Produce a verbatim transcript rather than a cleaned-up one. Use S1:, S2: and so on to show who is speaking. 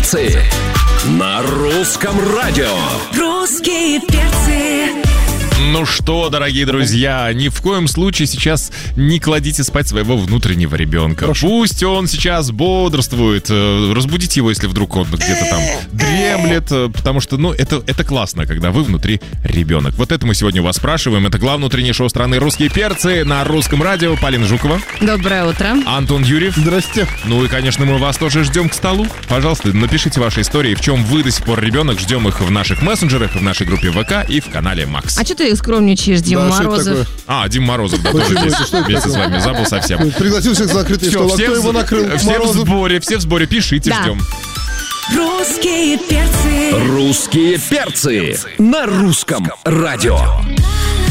S1: перцы на русском радио.
S2: Русские перцы.
S3: Ну что, дорогие друзья, ни в коем случае сейчас не кладите спать своего внутреннего ребенка. Хорошо. Пусть он сейчас бодрствует. Разбудите его, если вдруг он где-то там дремлет. Потому что, ну, это, это классно, когда вы внутри ребенок. Вот это мы сегодня у вас спрашиваем. Это главное утреннее шоу страны «Русские перцы» на русском радио. Полина Жукова.
S4: Доброе утро.
S3: Антон Юрьев.
S5: Здрасте.
S3: Ну и, конечно, мы вас тоже ждем к столу. Пожалуйста, напишите ваши истории, в чем вы до сих пор ребенок. Ждем их в наших мессенджерах, в нашей группе ВК и в канале Макс.
S4: А что ты скромничаешь, Дима
S5: Да,
S4: Морозов?
S3: А, Дима Морозов, да, тоже здесь вместе с вами. Забыл совсем.
S5: Пригласил всех в закрытый
S3: Все,
S5: стол. А
S3: все,
S5: кто
S3: в-
S5: его накрыл?
S3: все в
S5: Морозов?
S3: сборе, все в сборе. Пишите,
S4: Да.
S3: ждем.
S2: Русские перцы.
S1: Русские перцы на русском радио.